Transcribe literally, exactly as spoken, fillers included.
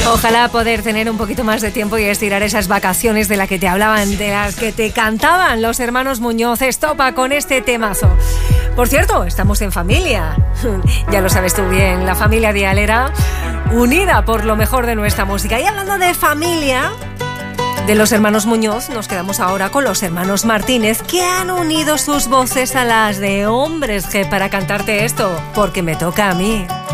Ojalá poder tener un poquito más de tiempo y estirar esas vacaciones de las que te hablaban, de las que te cantaban los hermanos Muñoz. Estopa con este temazo. Por cierto, estamos en familia. Ya lo sabes tú bien, la familia Dialera, unida por lo mejor de nuestra música. Y hablando de familia, de los hermanos Muñoz, nos quedamos ahora con los hermanos Martínez, que han unido sus voces a las de Hombres G para cantarte esto, porque me toca a mí.